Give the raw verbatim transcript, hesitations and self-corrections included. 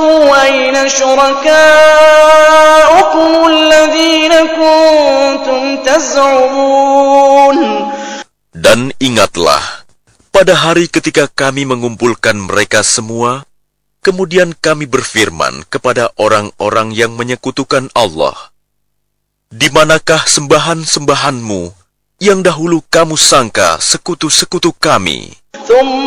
أين شركاؤكم الذين كنتم تزعمون. Dan ingatlah, pada hari ketika kami mengumpulkan mereka semua, kemudian kami berfirman kepada orang-orang yang menyekutukan Allah, di manakah sembahan-sembahanmu yang dahulu kamu sangka sekutu-sekutu kami?